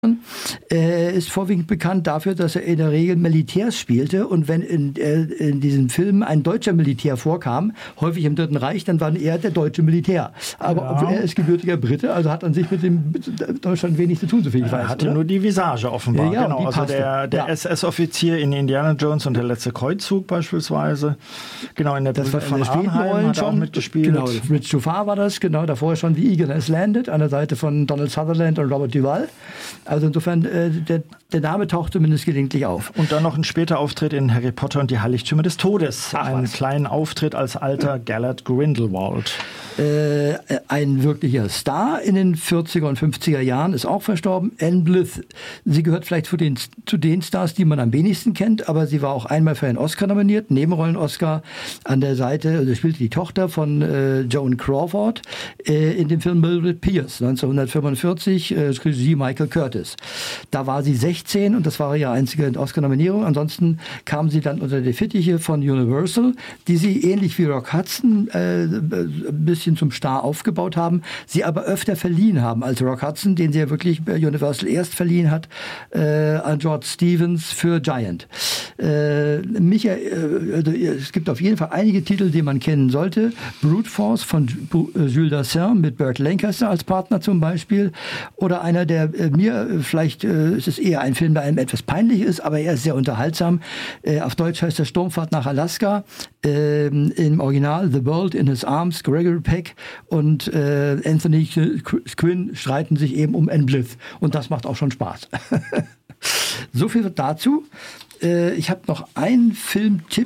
ist vorwiegend bekannt dafür, dass er in der Regel Militärs spielte. Und wenn in diesen Filmen ein deutscher Militär vorkam, häufig im Dritten Reich, dann war er der deutsche Militär. Aber er ist gebürtiger Brite, also hat an sich mit dem Deutschland wenig zu tun, so viel ich weiß. Er hatte nur die Visage offenbar. Ja, genau, also der SS-Offizier in Indiana Jones und der letzte Kreuzzug beispielsweise. Genau, in der das war von in späten Arnheim Rollen hat er auch schon mitgespielt. Genau, Rich Jafar war das, genau, davor schon wie Eagle Has Landed, an der Seite von Donald Sutherland und Robert Duvall. Also insofern, der Name taucht zumindest gelegentlich auf. Und dann noch ein später Auftritt in Harry Potter und die Heiligtümer des Todes. Einen kleinen Auftritt als alter Gellert Grindelwald. Ein wirklicher Star in den 40er und 50er Jahren ist auch verstorben. Anne Blyth. Sie gehört vielleicht zu den Stars, die man am wenigsten kennt, aber sie war auch einmal für einen Oscar nominiert, Nebenrollen-Oscar an der Seite, also spielte die Tochter von Joan Crawford in dem Film Mildred Pierce, 1945, Regie Michael Curtis. Da war sie 16 und das war ihre einzige Oscar-Nominierung. Ansonsten kam sie dann unter die Fittiche von Universal, die sie ähnlich wie Rock Hudson ein bisschen zum Star aufgebaut haben, sie aber öfter verliehen haben als Rock Hudson, den sie ja wirklich bei Universal erst verliehen hat an George Stevens für Giant. Es gibt auf jeden Fall einige Titel, die man kennen sollte. Brute Force von Jules Dassin mit Burt Lancaster als Partner zum Beispiel. Oder einer, der mir vielleicht, es ist eher ein Film, der einem etwas peinlich ist, aber er ist sehr unterhaltsam. Auf Deutsch heißt er Sturmfahrt nach Alaska. Im Original The World in His Arms, Gregory Peck und Anthony Quinn streiten sich eben um Anne Blyth. Und das macht auch schon Spaß. So viel dazu. Ich habe noch einen Filmtipp.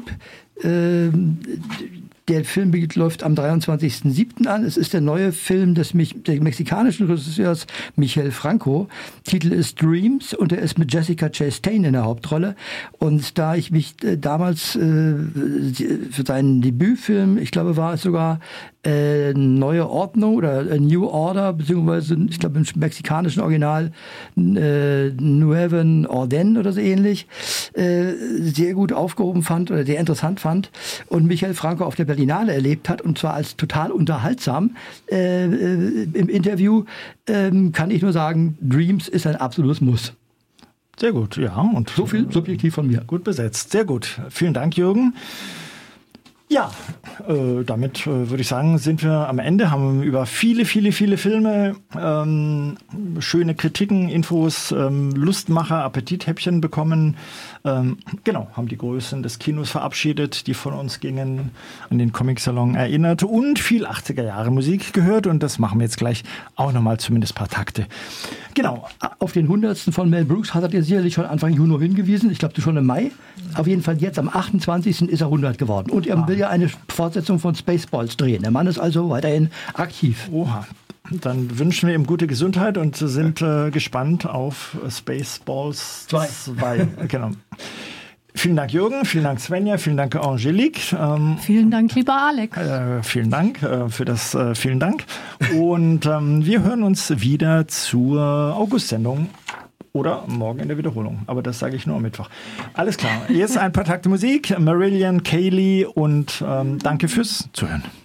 Der Film läuft am 23.07. an. Es ist der neue Film des mexikanischen Regisseurs Michel Franco. Titel ist Dreams und er ist mit Jessica Chastain in der Hauptrolle. Und da ich mich damals für seinen Debütfilm, ich glaube war es sogar Neue Ordnung oder New Order, beziehungsweise ich glaube im mexikanischen Original Nueven Orden oder so ähnlich, sehr gut aufgehoben fand oder sehr interessant fand und Michel Franco auf der Berlinale erlebt hat und zwar als total unterhaltsam. Im Interview kann ich nur sagen, Dreams ist ein absolutes Muss. Sehr gut, ja. Und so viel subjektiv von mir. Gut besetzt, sehr gut. Vielen Dank, Jürgen. Ja, damit würde ich sagen, sind wir am Ende, haben über viele Filme, schöne Kritiken, Infos, Lustmacher, Appetithäppchen bekommen. Genau, haben die Größen des Kinos verabschiedet, die von uns gingen, an den Comic-Salon erinnert und viel 80er-Jahre-Musik gehört. Und das machen wir jetzt gleich auch nochmal, zumindest ein paar Takte. Genau. Auf den 100. von Mel Brooks hat er sicherlich schon Anfang Juni hingewiesen. Ich glaube, schon im Mai. Auf jeden Fall jetzt am 28. ist er 100 geworden. Und er will ja eine Fortsetzung von Spaceballs drehen. Der Mann ist also weiterhin aktiv. Oha. Dann wünschen wir ihm gute Gesundheit und sind gespannt auf Spaceballs 2. Genau. Vielen Dank, Jürgen. Vielen Dank, Svenja. Vielen Dank, Angelique. Vielen Dank, lieber Alex. Vielen Dank für das vielen Dank. Und wir hören uns wieder zur August-Sendung oder morgen in der Wiederholung. Aber das sage ich nur am Mittwoch. Alles klar. Jetzt ein paar Takte Musik. Marillion, Kaylee und danke fürs Zuhören.